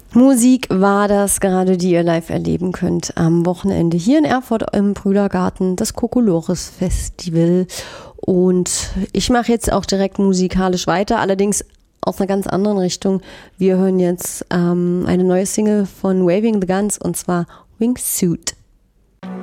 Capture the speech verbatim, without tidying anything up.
Musik war das gerade, die ihr live erleben könnt am Wochenende hier in Erfurt im Brüdergarten, das Kokolores Festival. Und ich mache jetzt auch direkt musikalisch weiter, allerdings aus einer ganz anderen Richtung. Wir hören jetzt ähm, eine neue Single von Waving the Guns und zwar Wingsuit.